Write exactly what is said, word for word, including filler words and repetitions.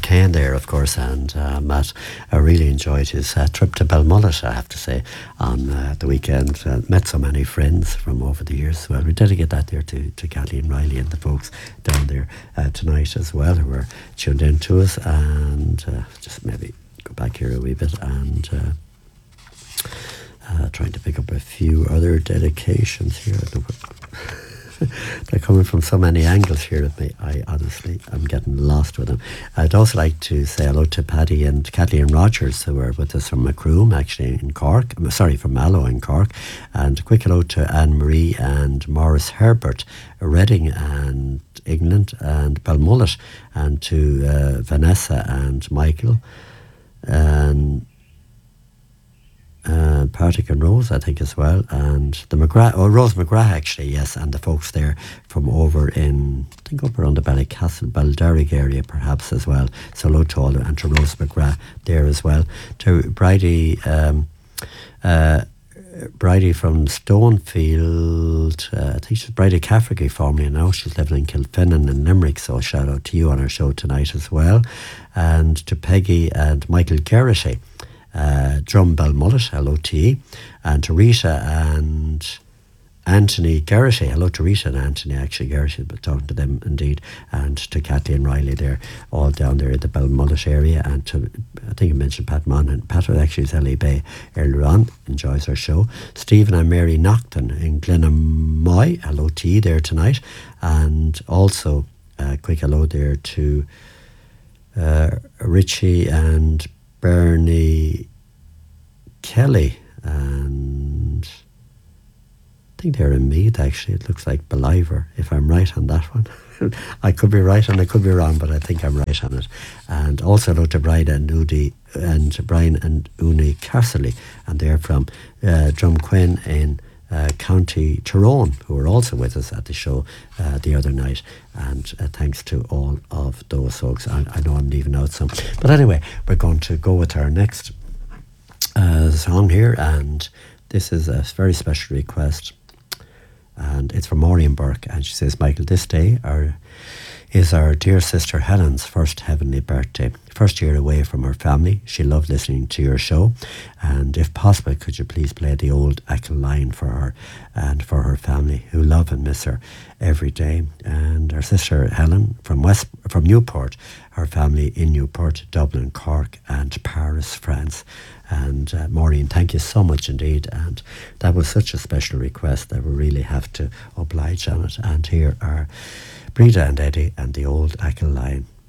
Kane there, of course, and uh, Matt I really enjoyed his uh, trip to Belmullet, I have to say, on uh, the weekend. Uh, met so many friends from over the years. Well, we dedicate that there to, to Kathleen Riley and the folks down there uh, tonight as well, who were tuned in to us. And uh, just maybe go back here a wee bit and uh, uh, trying to pick up a few other dedications here. They're coming from so many angles here at me. I honestly, I'm getting lost with them. I'd also like to say hello to Paddy and Kathleen Rogers, who are with us from Macroom, actually in Cork. I'm sorry, from Mallow in Cork. And a quick hello to Anne-Marie and Morris Herbert, Reading and England, and Belmullet, and to uh, Vanessa and Michael, and uh, Partick and Rose, I think, as well, and the McGrath, oh, Rose McGrath, actually, yes, and the folks there from over in, I think, up around the Ballycastle, Balderrick area, perhaps, as well. So hello to all, and to Rose McGrath there as well. To Bridie, um, uh, Bridie from Stonefield, uh, I think she's Bridie Cafferty formerly, now she's living in Kilfinnan in Limerick, so shout out to you on our show tonight as well. And to Peggy and Michael Geraghty, Uh, Drum Belmullet, hello to you, and to Rita and Anthony Geraghty, hello to Rita and Anthony, actually Geraghty, but talking to them indeed, and to Kathleen Riley there, all down there in the Belmullet area, and to, I think I mentioned Pat Monaghan, Pat actually is L A Bay earlier on, enjoys our show. Stephen and Mary Nocton in Glenamoy, hello to you there tonight, and also a quick hello there to uh, Richie and Bernie Kelly, and I think they're in Meath, actually. It looks like Beliver, if I'm right on that one. I could be right and I could be wrong, but I think I'm right on it. And also hello to Brian and Udi and Brian and Uni Casserly, and they're from uh, Drumquin in Uh, County Tyrone, who were also with us at the show uh, the other night, and uh, thanks to all of those folks. I, I know I'm leaving out some, but anyway, we're going to go with our next uh, song here, and this is a very special request, and it's from Maureen Burke, and she says, Michael, this day our, is our dear sister Helen's first heavenly birthday. First year away from her family. She loved listening to your show, and if possible, could you please play the old Achill line for her and for her family, who love and miss her every day. And her sister Helen from West from Newport, her family in Newport, Dublin, Cork and Paris, France. And uh, Maureen, thank you so much indeed, and that was such a special request that we really have to oblige on it. And here are Breda and Eddie and the old Achill line.